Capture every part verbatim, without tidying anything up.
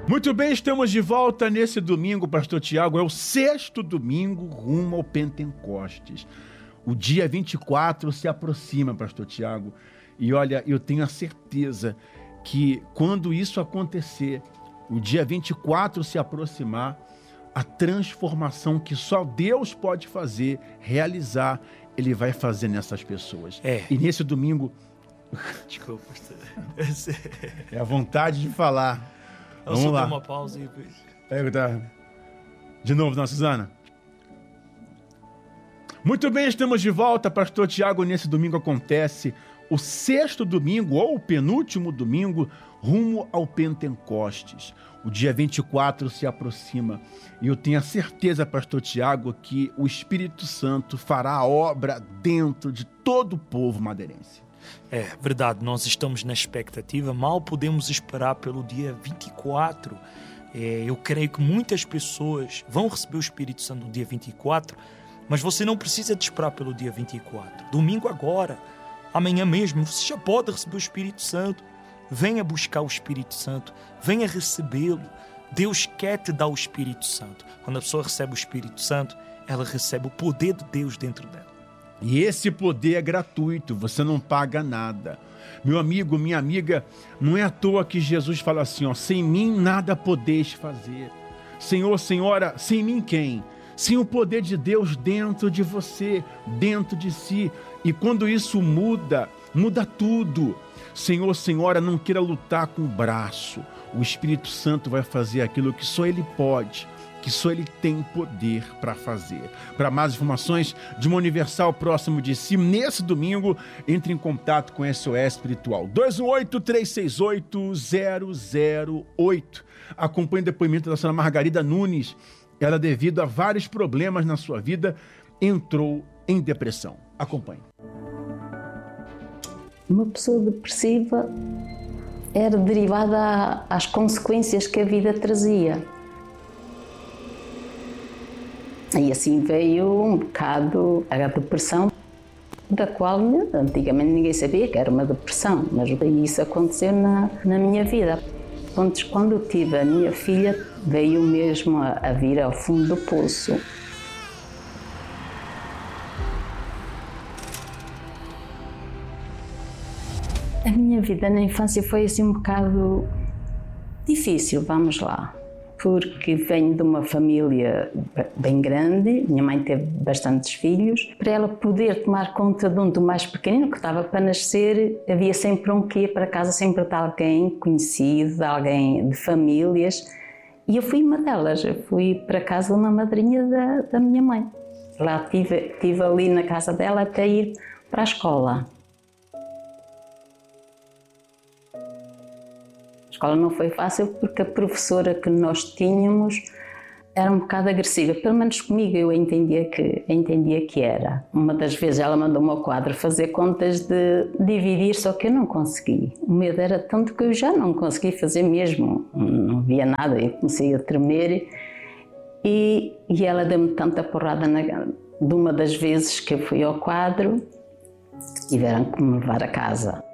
Muito bem, estamos de volta nesse domingo, Pastor Tiago. É o sexto domingo rumo ao Pentecostes. O dia vinte e quatro se aproxima, Pastor Tiago. E olha, eu tenho a certeza que quando isso acontecer, o dia vinte e quatro se aproximar, a transformação que só Deus pode fazer, realizar, Ele vai fazer nessas pessoas. É. E nesse domingo... Desculpa, pastor. É a vontade de falar. Eu Vamos só lá. dou uma pausa e depois... Pega, tá. De novo, dona Suzana. Muito bem, estamos de volta, Pastor Tiago. Nesse domingo acontece o sexto domingo, ou o penúltimo domingo, rumo ao Pentecostes. O dia vinte e quatro se aproxima. E eu tenho a certeza, Pastor Tiago, que o Espírito Santo fará a obra dentro de todo o povo madeirense. É verdade, nós estamos na expectativa, mal podemos esperar pelo dia vinte e quatro. É, eu creio que muitas pessoas vão receber o Espírito Santo no dia vinte e quatro, mas você não precisa de esperar pelo dia vinte e quatro. Domingo agora, amanhã mesmo, você já pode receber o Espírito Santo. Venha buscar o Espírito Santo, venha recebê-lo. Deus quer te dar o Espírito Santo. Quando a pessoa recebe o Espírito Santo, ela recebe o poder de Deus dentro dela. E esse poder é gratuito, você não paga nada. Meu amigo, minha amiga, não é à toa que Jesus fala assim, ó, sem mim nada podeis fazer. Senhor, Senhora, sem mim quem? Sem o poder de Deus dentro de você, dentro de si. E quando isso muda, muda tudo. Senhor, Senhora, não queira lutar com o braço. O Espírito Santo vai fazer aquilo que só Ele pode, que só Ele tem poder para fazer. Para mais informações de uma Universal próximo de si, nesse domingo, entre em contato com S O S Espiritual. dois um oito, três seis oito, zero zero oito. Acompanhe o depoimento da senhora Margarida Nunes. Ela, devido a vários problemas na sua vida, entrou em depressão. Acompanhe. Uma pessoa depressiva era derivada às consequências que a vida trazia. E assim veio um bocado a depressão, da qual antigamente ninguém sabia que era uma depressão, mas isso aconteceu na, na minha vida. Quando tive a minha filha, veio mesmo a, a vir ao fundo do poço. A minha vida na infância foi assim um bocado difícil, vamos lá. Porque venho de uma família bem grande, minha mãe teve bastantes filhos. Para ela poder tomar conta de um do mais pequenino, que estava para nascer, havia sempre um que ia para casa, sempre de alguém conhecido, de alguém de famílias. E eu fui uma delas, eu fui para casa de uma madrinha da, da minha mãe. Lá estive, estive ali na casa dela até ir para a escola. A escola não foi fácil porque a professora que nós tínhamos era um bocado agressiva, pelo menos comigo eu entendia que, entendia que era. Uma das vezes ela mandou-me ao quadro fazer contas de dividir, só que eu não consegui. O medo era tanto que eu já não consegui fazer mesmo, não via nada, eu comecei a tremer e, e ela deu-me tanta porrada na, de uma das vezes que eu fui ao quadro que tiveram que me levar a casa.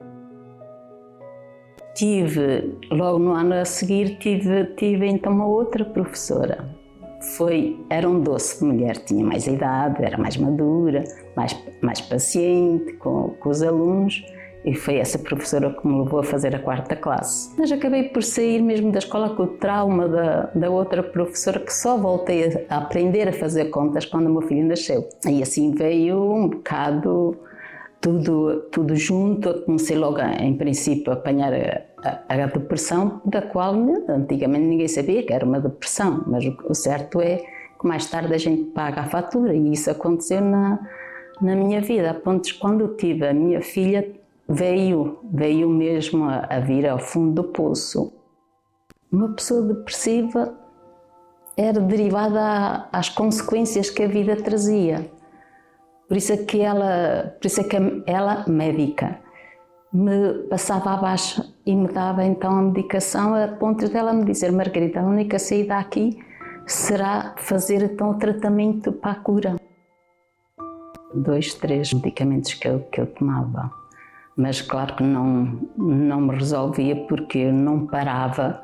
Tive, logo no ano a seguir, tive, tive então uma outra professora. Foi, era um doce de mulher, tinha mais idade, era mais madura, mais, mais paciente com, com os alunos, e foi essa professora que me levou a fazer a quarta classe. Mas acabei por sair mesmo da escola com o trauma da, da outra professora, que só voltei a aprender a fazer contas quando o meu filho nasceu. E assim veio um bocado... Tudo, tudo junto, comecei logo, a, em princípio, a apanhar a, a, a depressão, da qual antigamente ninguém sabia que era uma depressão, mas o, o certo é que mais tarde a gente paga a fatura e isso aconteceu na, na minha vida. A ponto de quando tive a minha filha, veio, veio mesmo a, a vir ao fundo do poço. Uma pessoa depressiva era derivada às consequências que a vida trazia. Por isso é que ela, por isso é que ela, médica, me passava abaixo e me dava então a medicação a ponto dela me dizer: Margarida, a única saída aqui será fazer então o tratamento para a cura. Dois, três medicamentos que eu, que eu tomava, mas claro que não, não me resolvia porque eu não parava,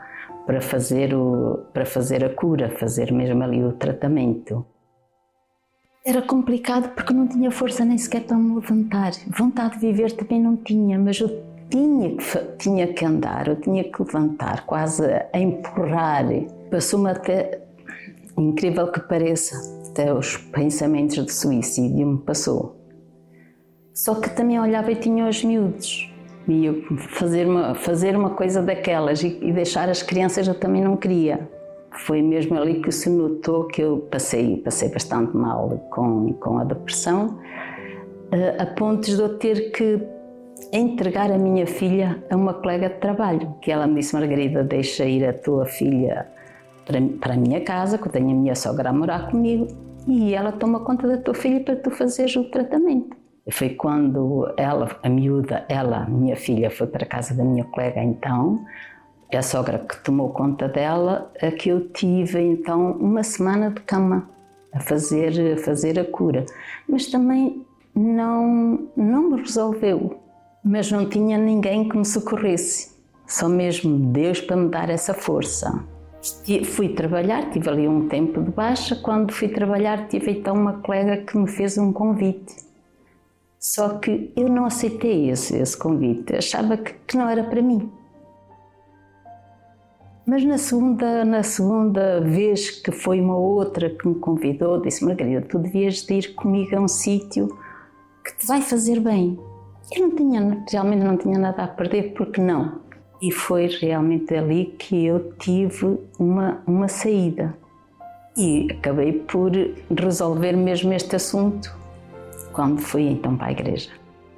para fazer, o, para fazer a cura, fazer mesmo ali o tratamento. Era complicado porque não tinha força nem sequer para me levantar. Vontade de viver também não tinha, mas eu tinha que, tinha que andar, eu tinha que levantar, quase a empurrar. Passou-me até, incrível que pareça, até os pensamentos de suicídio me passou. Só que também olhava e tinha os miúdos. E eu fazer uma, fazer uma coisa daquelas e, e deixar as crianças eu também não queria. Foi mesmo ali que se notou que eu passei, passei bastante mal com, com a depressão, a pontos de eu ter que entregar a minha filha a uma colega de trabalho, que ela me disse: Margarida, deixa ir a tua filha para, para a minha casa, que eu tenho a minha sogra a morar comigo, e ela toma conta da tua filha para tu fazeres o tratamento. Foi quando ela, a miúda, ela, minha filha, foi para a casa da minha colega então, a sogra que tomou conta dela, a que eu tive então uma semana de cama a fazer, a fazer a cura. Mas também não, não me resolveu, mas não tinha ninguém que me socorresse, só mesmo Deus para me dar essa força. E fui trabalhar, tive ali um tempo de baixa, quando fui trabalhar tive então uma colega que me fez um convite. Só que eu não aceitei esse, esse convite, achava que, que não era para mim. Mas na segunda, na segunda vez que foi uma outra que me convidou, disse: Margarida, tu devias de ir comigo a um sítio que te vai fazer bem. Eu não tinha, realmente não tinha nada a perder, porque não? E foi realmente ali que eu tive uma, uma saída. E acabei por resolver mesmo este assunto quando fui então para a igreja.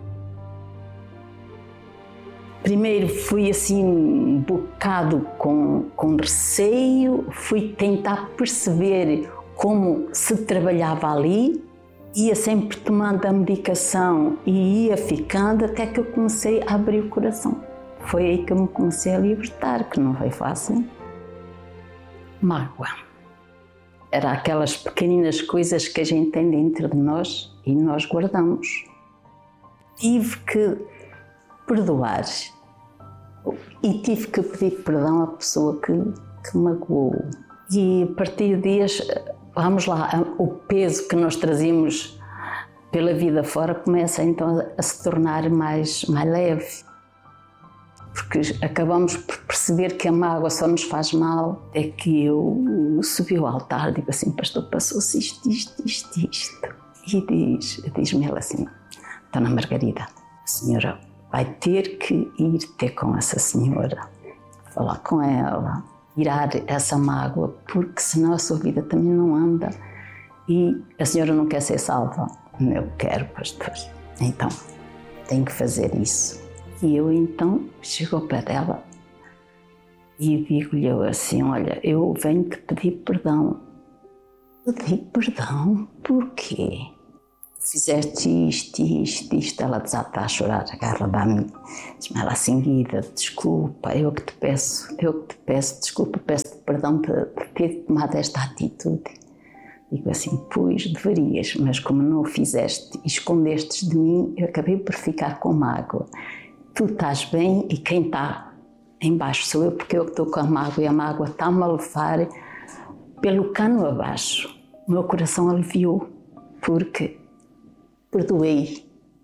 Primeiro fui assim um bocado com, com receio, fui tentar perceber como se trabalhava ali, ia sempre tomando a medicação e ia ficando até que eu comecei a abrir o coração. Foi aí que eu me comecei a libertar, que não foi fácil. Mágoa. Era aquelas pequeninas coisas que a gente tem dentro de nós e nós guardamos. Tive que perdoar e tive que pedir perdão à pessoa que, que me magoou. E a partir de dias, vamos lá, o peso que nós trazíamos pela vida fora começa então a se tornar mais, mais leve. Porque acabamos por perceber que a mágoa só nos faz mal. É que eu subi ao altar e digo assim: pastor, passou-se isto, isto, isto, isto. E diz, diz-me ela assim: Dona Margarida, a senhora vai ter que ir ter com essa senhora, falar com ela, tirar essa mágoa, porque senão a sua vida também não anda. E a senhora não quer ser salva? Eu quero, pastor. Então, tenho que fazer isso. E eu então chego ao pé dela e digo-lhe assim: olha, eu venho te pedir perdão. Pedir perdão? Por quê? Fizeste isto, isto, isto. Ela desata a chorar, agarra-me, diz-me ela assim: Guida, desculpa, eu que te peço, eu que te peço desculpa, peço-te perdão por ter tomado esta atitude. Digo assim: pois, deverias, mas como não o fizeste e escondestes de mim, eu acabei por ficar com mágoa. Tu estás bem e quem está em baixo sou eu, porque eu que estou com a mágoa e a mágoa está-me a levar pelo cano abaixo. O meu coração aliviou, porque perdoei.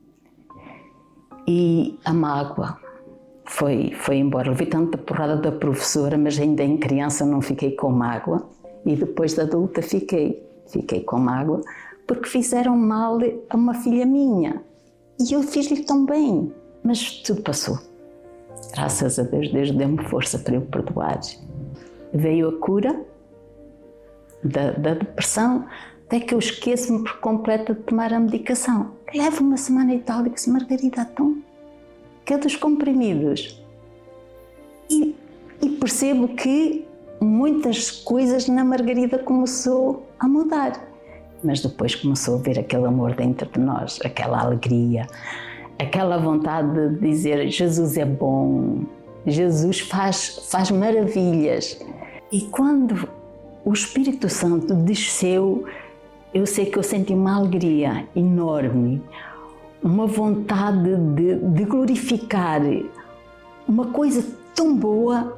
E a mágoa foi, foi embora. Levei tanta porrada da professora, mas ainda em criança não fiquei com mágoa. E depois de adulta fiquei, fiquei com mágoa, porque fizeram mal a uma filha minha. E eu fiz-lhe tão bem. Mas tudo passou. Graças a Deus, Deus deu-me força para eu perdoar. Veio a cura da, da depressão, até que eu esqueço-me por completo de tomar a medicação. Levo uma semana e tal, digo assim: Margarida, então, que é dos comprimidos. E, e percebo que muitas coisas na Margarida começou a mudar. Mas depois começou a ver aquele amor dentro de nós, aquela alegria, aquela vontade de dizer: Jesus é bom, Jesus faz, faz maravilhas. E quando o Espírito Santo desceu, eu sei que eu senti uma alegria enorme, uma vontade de, de glorificar, uma coisa tão boa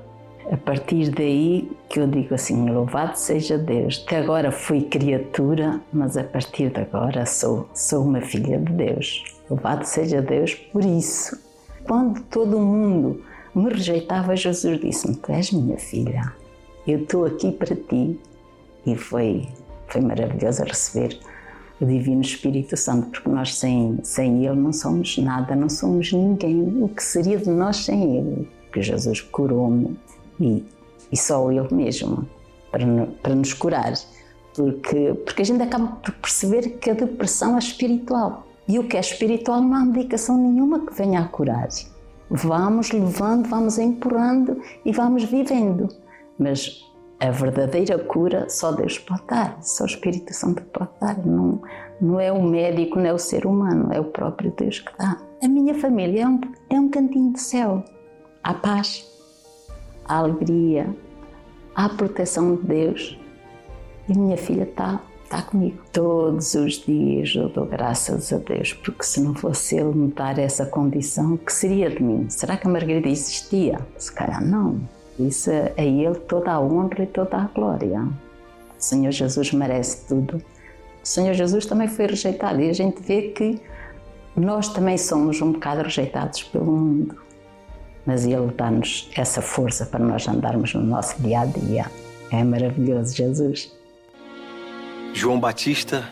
a partir daí que eu digo assim, louvado seja Deus, que agora fui criatura, mas a partir de agora sou, sou uma filha de Deus. Louvado seja Deus por isso. Quando todo mundo me rejeitava, Jesus disse-me, tu és minha filha, eu estou aqui para ti. E foi, foi maravilhoso receber o Divino Espírito Santo, porque nós sem, sem Ele não somos nada, não somos ninguém. O que seria de nós sem Ele? Porque Jesus curou-me e, e só Ele mesmo para, para nos curar. Porque, porque a gente acaba por perceber que a depressão é espiritual. E o que é espiritual não há medicação nenhuma que venha a curar. Vamos levando, vamos empurrando e vamos vivendo. Mas a verdadeira cura só Deus pode dar, só o Espírito Santo pode dar. Não, não é o médico, não é o ser humano, é o próprio Deus que dá. A minha família é um, é um cantinho do céu. Há paz, há alegria, há proteção de Deus. E a minha filha está está comigo. Todos os dias eu dou graças a Deus, porque se não fosse Ele me dar essa condição, o que seria de mim? Será que a Margarida existia? Se calhar não. Isso é a Ele toda a honra e toda a glória. O Senhor Jesus merece tudo. O Senhor Jesus também foi rejeitado e a gente vê que nós também somos um bocado rejeitados pelo mundo. Mas Ele dá-nos essa força para nós andarmos no nosso dia a dia. É maravilhoso, Jesus. João Batista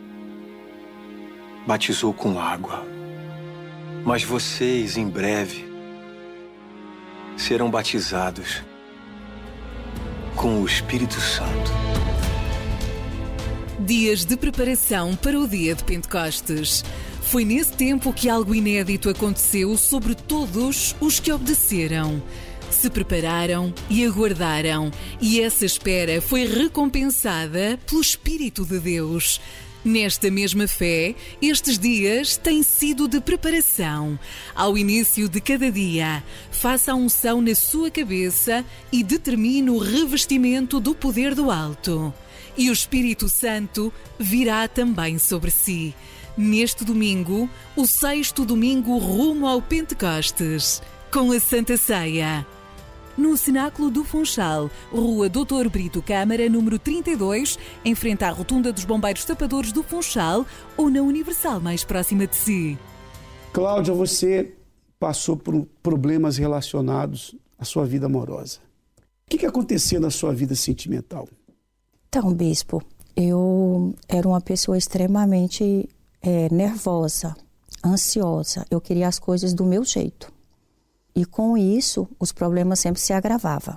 batizou com água, mas vocês, em breve, serão batizados com o Espírito Santo. Dias de preparação para o dia de Pentecostes. Foi nesse tempo que algo inédito aconteceu sobre todos os que obedeceram. Se prepararam e aguardaram, e essa espera foi recompensada pelo Espírito de Deus. Nesta mesma fé, estes dias têm sido de preparação. Ao início de cada dia, faça a unção na sua cabeça e determine o revestimento do poder do alto. E o Espírito Santo virá também sobre si. Neste domingo, o sexto domingo rumo ao Pentecostes, com a Santa Ceia. No Cenáculo do Funchal, Rua doutor Brito Câmara, número trinta e dois, em frente à Rotunda dos Bombeiros Tapadores do Funchal, ou na Universal mais próxima de si. Cláudia, você passou por problemas relacionados à sua vida amorosa. O que, que aconteceu na sua vida sentimental? Então, bispo, eu era uma pessoa extremamente é, nervosa, ansiosa. Eu queria as coisas do meu jeito. E com isso, os problemas sempre se agravavam.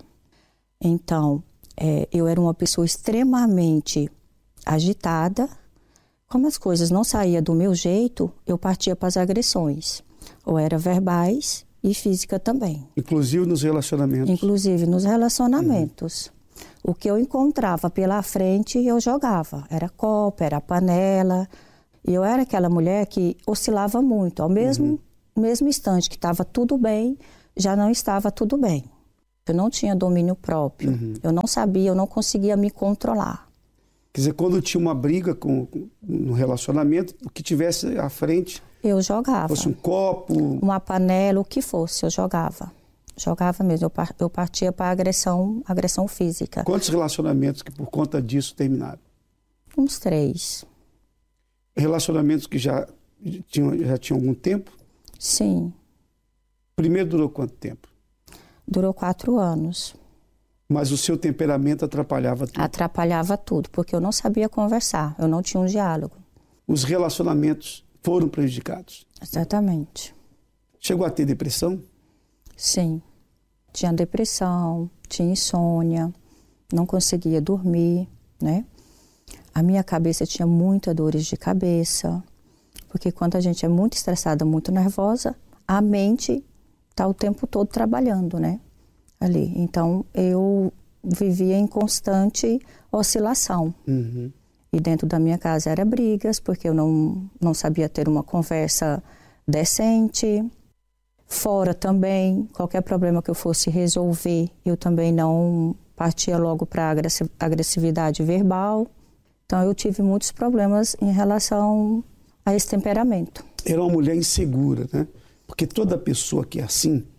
Então, é, eu era uma pessoa extremamente agitada. Como as coisas não saíam do meu jeito, eu partia para as agressões. Ou era verbais e física também. Inclusive nos relacionamentos? Inclusive nos relacionamentos. Uhum. O que eu encontrava pela frente, eu jogava. Era copo, era panela. E eu era aquela mulher que oscilava muito. Ao mesmo uhum. No mesmo instante que estava tudo bem, já não estava tudo bem. Eu não tinha domínio próprio. Uhum. Eu não sabia, eu não conseguia me controlar. Quer dizer, quando tinha uma briga com, com, no relacionamento, o que tivesse à frente... Eu jogava. Fosse um copo... Uma panela, o que fosse, eu jogava. Jogava mesmo. Eu, par, eu partia para agressão, agressão física. Quantos relacionamentos que por conta disso terminaram? Uns três. Relacionamentos que já tinham, já tinham algum tempo? Sim. Primeiro durou quanto tempo? Durou quatro anos. Mas o seu temperamento atrapalhava tudo? Atrapalhava tudo, porque eu não sabia conversar, eu não tinha um diálogo. Os relacionamentos foram prejudicados? Exatamente. Chegou a ter depressão? Sim. Tinha depressão, tinha insônia, não conseguia dormir, né? A minha cabeça tinha muitas dores de cabeça. Porque quando a gente é muito estressada, muito nervosa, a mente está o tempo todo trabalhando, né? Ali. Então, eu vivia em constante oscilação. Uhum. E dentro da minha casa era brigas, porque eu não, não sabia ter uma conversa decente. Fora também, qualquer problema que eu fosse resolver, eu também não partia logo para a agressividade verbal. Então, eu tive muitos problemas em relação a esse temperamento. Era uma mulher insegura, né? Porque toda pessoa que é assim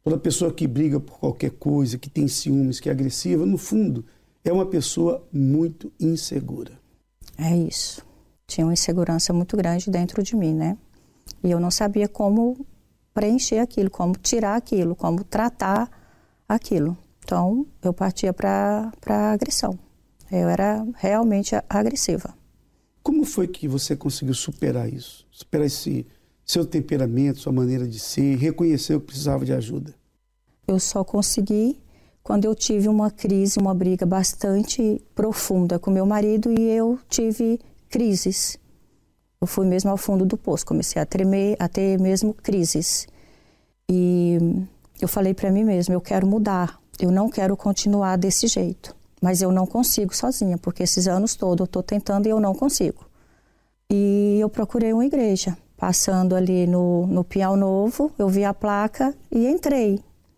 Toda pessoa que briga por qualquer coisa, que tem ciúmes, que é agressiva, no fundo, é uma pessoa muito insegura. É isso. Tinha uma insegurança muito grande dentro de mim, né? E eu não sabia como preencher aquilo, como tirar aquilo, como tratar aquilo. Então, eu partia para a agressão. Eu era realmente agressiva. Como foi que você conseguiu superar isso? Superar esse seu temperamento, sua maneira de ser, reconhecer que precisava de ajuda? Eu só consegui quando eu tive uma crise, uma briga bastante profunda com meu marido e eu tive crises. Eu fui mesmo ao fundo do poço, comecei a tremer, a ter mesmo crises. E eu falei para mim mesma, eu quero mudar, eu não quero continuar desse jeito. Mas eu não consigo sozinha, porque esses anos todos eu estou tentando e eu não consigo. E eu procurei uma igreja. Passando ali no, no Pinhal Novo, eu vi a placa e entrei.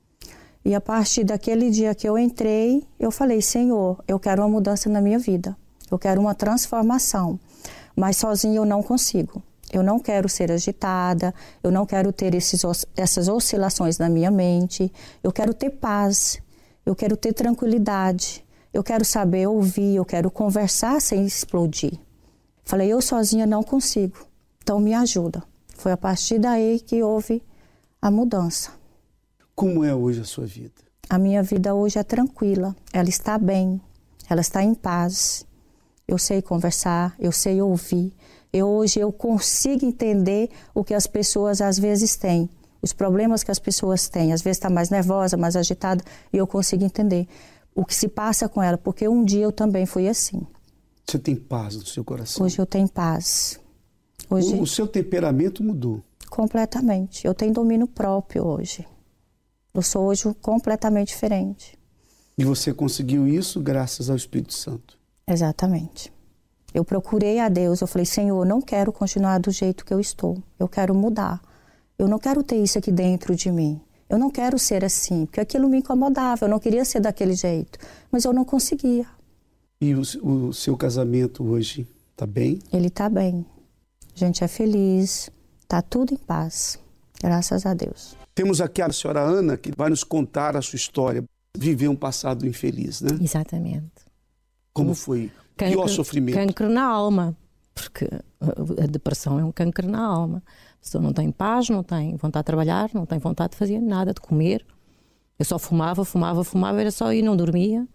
E a partir daquele dia que eu entrei, eu falei, Senhor, eu quero uma mudança na minha vida. Eu quero uma transformação. Mas sozinha eu não consigo. Eu não quero ser agitada, eu não quero ter esses, essas oscilações na minha mente. Eu quero ter paz, eu quero ter tranquilidade. Eu quero saber ouvir, eu quero conversar sem explodir. Falei, eu sozinha não consigo, então me ajuda. Foi a partir daí que houve a mudança. Como é hoje a sua vida? A minha vida hoje é tranquila, ela está bem, ela está em paz. Eu sei conversar, eu sei ouvir. Eu, hoje eu consigo entender o que as pessoas às vezes têm, os problemas que as pessoas têm. Às vezes está mais nervosa, mais agitada, e eu consigo entender o que se passa com ela, porque um dia eu também fui assim. Você tem paz no seu coração? Hoje eu tenho paz. Hoje, o, o seu temperamento mudou? Completamente. Eu tenho domínio próprio hoje. Eu sou hoje completamente diferente. E você conseguiu isso graças ao Espírito Santo? Exatamente. Eu procurei a Deus, eu falei, Senhor, eu não quero continuar do jeito que eu estou. Eu quero mudar. Eu não quero ter isso aqui dentro de mim. Eu não quero ser assim, porque aquilo me incomodava, eu não queria ser daquele jeito, mas eu não conseguia. E o, o seu casamento hoje está bem? Ele está bem. A gente é feliz, está tudo em paz, graças a Deus. Temos aqui a senhora Ana, que vai nos contar a sua história. Viveu um passado infeliz, né? Exatamente. Como foi? Cancro, pior sofrimento? Cancro na alma, porque a depressão é um cancro na alma. A pessoa não tem paz, não tem vontade de trabalhar, não tem vontade de fazer nada, de comer. Eu só fumava, fumava, fumava, era só e não dormia.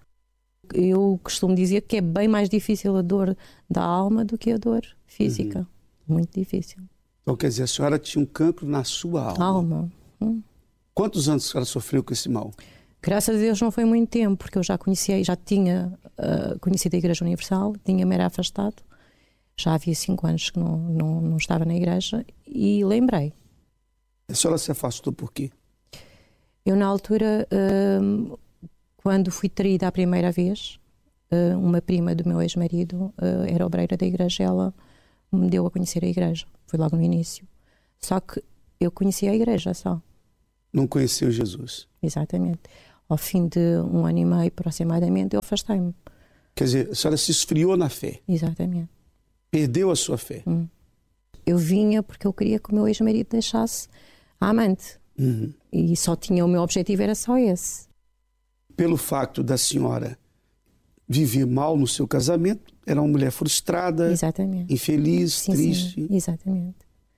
Eu costumo dizer que é bem mais difícil a dor da alma do que a dor física. Uhum. Muito difícil. Então, quer dizer, a senhora tinha um cancro na sua alma. Alma. Hum. Quantos anos a senhora sofreu com esse mal? Graças a Deus não foi muito tempo, porque eu já conhecia, já tinha uh, conhecido a Igreja Universal, tinha-me era afastado. Já havia cinco anos que não, não, não estava na igreja e lembrei. A senhora se afastou por quê? Eu, na altura, uh, quando fui traída a primeira vez, uh, uma prima do meu ex-marido uh, era obreira da igreja, ela me deu a conhecer a igreja. Foi logo no início. Só que eu conhecia a igreja só. Não conheceu Jesus? Exatamente. Ao fim de um ano e meio, aproximadamente, eu afastei-me. Quer dizer, a senhora se esfriou na fé? Exatamente. Perdeu a sua fé? Hum. Eu vinha porque eu queria que o meu ex-marido deixasse a amante. Uhum. E só tinha, o meu objetivo era só esse. Pelo facto da senhora viver mal no seu casamento, era uma mulher frustrada, exatamente, infeliz, sim, triste. Sim, exatamente.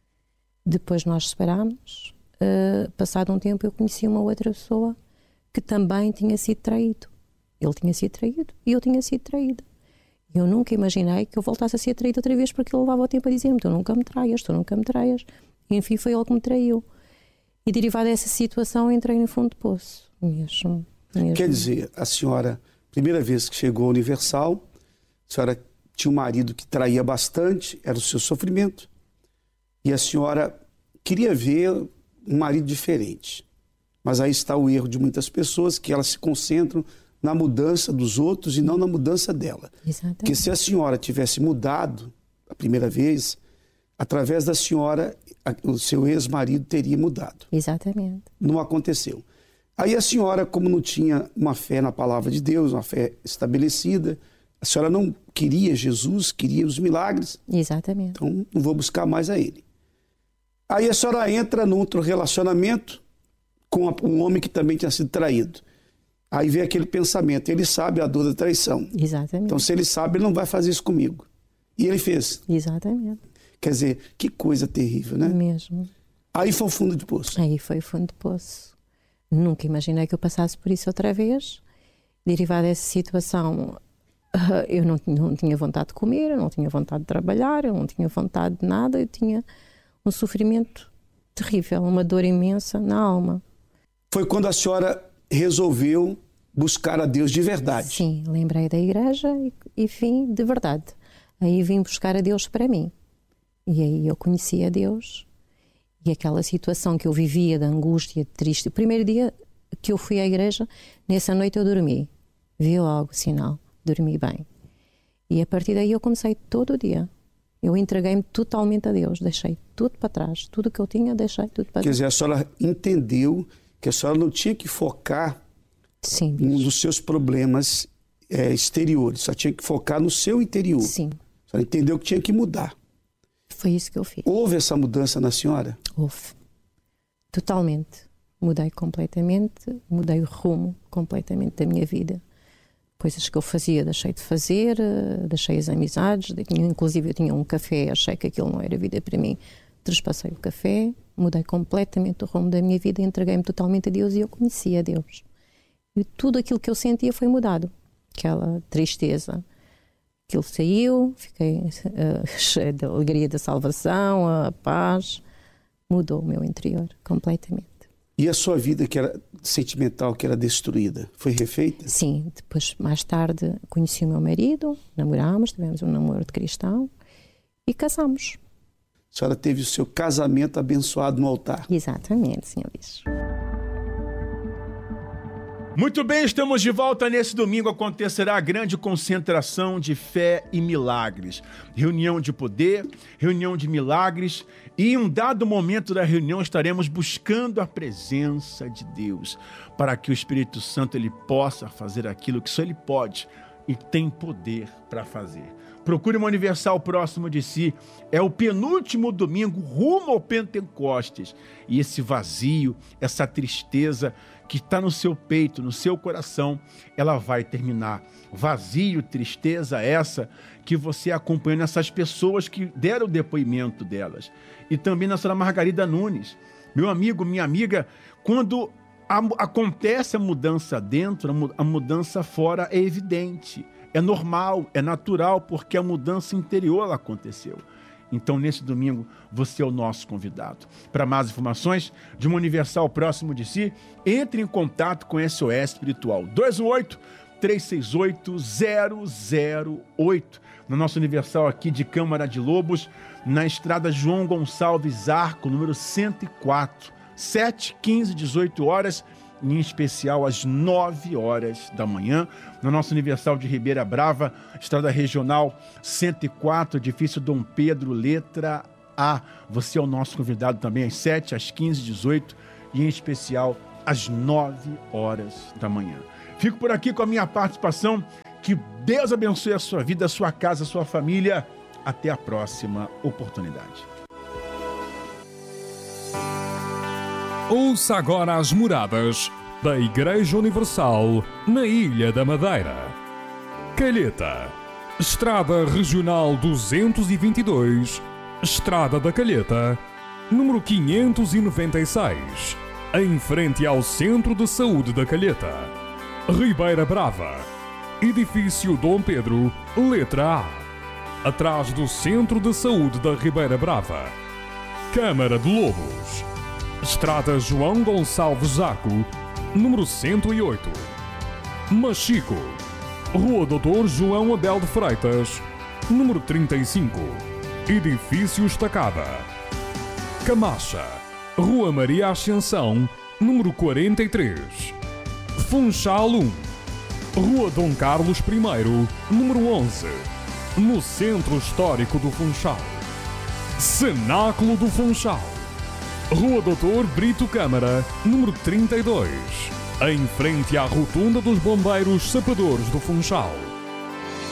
Depois nós separámos. Uh, passado um tempo eu conheci uma outra pessoa que também tinha sido traído. Ele tinha sido traído e eu tinha sido traída. Eu nunca imaginei que eu voltasse a ser traída outra vez, porque ele levava o tempo a dizer-me, tu nunca me traias, tu nunca me traias. E enfim foi ele que me traiu. E derivado dessa situação entrei no fundo do poço. Mesmo, mesmo. Quer dizer, a senhora, primeira vez que chegou ao Universal, a senhora tinha um marido que traía bastante, era o seu sofrimento. E a senhora queria ver um marido diferente. Mas aí está o erro de muitas pessoas, que elas se concentram na mudança dos outros e não na mudança dela. Exatamente. Porque se a senhora tivesse mudado a primeira vez, através da senhora, o seu ex-marido teria mudado. Exatamente. Não aconteceu. Aí a senhora, como não tinha uma fé na palavra de Deus, uma fé estabelecida, a senhora não queria Jesus, queria os milagres. Exatamente. Então, não vou buscar mais a ele. Aí a senhora entra num outro relacionamento com a, um homem que também tinha sido traído. Aí vem aquele pensamento, ele sabe a dor da traição. Exatamente. Então, se ele sabe, ele não vai fazer isso comigo. E ele fez. Exatamente. Quer dizer, que coisa terrível, né? Mesmo. Aí foi o fundo de poço. Aí foi o fundo de poço. Nunca imaginei que eu passasse por isso outra vez. Derivado dessa situação, eu não, não tinha vontade de comer, eu não tinha vontade de trabalhar, eu não tinha vontade de nada, eu tinha um sofrimento terrível, uma dor imensa na alma. Foi quando a senhora resolveu buscar a Deus de verdade. Sim, lembrei da igreja e, e vim de verdade. Aí vim buscar a Deus para mim. E aí eu conheci a Deus. E aquela situação que eu vivia de angústia, de triste. O primeiro dia que eu fui à igreja, nessa noite eu dormi. Vi logo o sinal, dormi bem. E a partir daí eu comecei todo o dia. Eu entreguei-me totalmente a Deus, deixei tudo para trás. Tudo que eu tinha, deixei tudo para trás. Quer dizer, a senhora entendeu que a senhora não tinha que focar Sim, nos seus problemas é, exteriores, só tinha que focar no seu interior. Sim. A senhora entendeu que tinha que mudar. Foi isso que eu fiz. Houve essa mudança na senhora? Houve. Totalmente. Mudei completamente, mudei o rumo completamente da minha vida. Coisas que eu fazia, deixei de fazer, deixei as amizades, inclusive eu tinha um café, achei que aquilo não era vida para mim, trespassei o café, mudei completamente o rumo da minha vida, entreguei-me totalmente a Deus e eu conhecia a Deus. E tudo aquilo que eu sentia foi mudado. Aquela tristeza, aquilo saiu, fiquei uh, cheia da alegria da salvação, a paz, mudou o meu interior completamente. E a sua vida que era sentimental, que era destruída, foi refeita? Sim, depois mais tarde conheci o meu marido, namorámos, tivemos um namoro de cristão e casámos. A senhora teve o seu casamento abençoado no altar. Exatamente, senhor Luís. Muito bem, estamos de volta. Nesse domingo acontecerá a grande concentração de fé e milagres. Reunião de poder, reunião de milagres, e em um dado momento da reunião estaremos buscando a presença de Deus para que o Espírito Santo ele possa fazer aquilo que só ele pode e tem poder para fazer. Procure uma Universal próximo de si. É o penúltimo domingo rumo ao Pentecostes. E esse vazio, essa tristeza que está no seu peito, no seu coração, ela vai terminar. Vazio, tristeza essa que você acompanha nessas pessoas que deram o depoimento delas. E também na senhora Margarida Nunes. Meu amigo, minha amiga, quando a, acontece a mudança dentro, a mudança fora é evidente. É normal, é natural, porque a mudança interior ela aconteceu. Então, nesse domingo, você é o nosso convidado. Para mais informações de uma Universal próximo de si, entre em contato com S O S Espiritual. dois um oito, três seis oito, zero zero oito. Na nossa Universal aqui de Câmara de Lobos, na estrada João Gonçalves Arco, número cento e quatro. sete, quinze, dezoito horas, em especial às nove horas da manhã, na nossa Universal de Ribeira Brava, Estrada Regional cento e quatro, edifício Dom Pedro, letra A. Você é o nosso convidado também às sete, às quinze, dezoito e em especial às nove horas da manhã. Fico por aqui com a minha participação. Que Deus abençoe a sua vida, a sua casa, a sua família. Até a próxima oportunidade. Ouça agora as moradas da Igreja Universal na Ilha da Madeira. Calheta, Estrada Regional duzentos e vinte e dois, Estrada da Calheta, número quinhentos e noventa e seis, em frente ao Centro de Saúde da Calheta. Ribeira Brava, edifício Dom Pedro, letra A, atrás do Centro de Saúde da Ribeira Brava. Câmara de Lobos, Estrada João Gonçalves Arco, número cento e oito. Machico, Rua doutor João Abel de Freitas, número trinta e cinco, edifício Estacada. Camacha, Rua Maria Ascensão, número quarenta e três. Funchal um, Rua Dom Carlos I, número onze, no Centro Histórico do Funchal. Cenáculo do Funchal, Rua doutor Brito Câmara, número trinta e dois, em frente à Rotunda dos Bombeiros Sapadores do Funchal.